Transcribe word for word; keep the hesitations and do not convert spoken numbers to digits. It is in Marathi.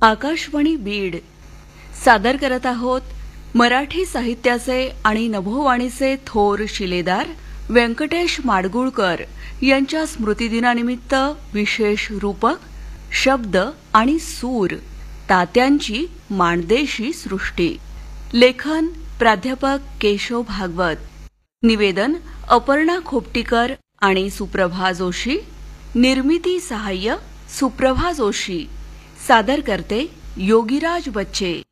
आकाशवाणी बीड सादर करत आहोत मराठी साहित्याचे आणि नभोवाणीचे थोर शिलेदार व्यंकटेश माडगूळकर यांच्या स्मृतिदिनानिमित्त विशेष रूपक शब्द आणि सूर तात्यांची माणदेशी सृष्टी. लेखन प्राध्यापक केशव भागवत. निवेदन अपर्णा खोपटीकर आणि सुप्रभा जोशी. निर्मिती सहाय्य सुप्रभा जोशी. सादर करते योगीराज बच्चे.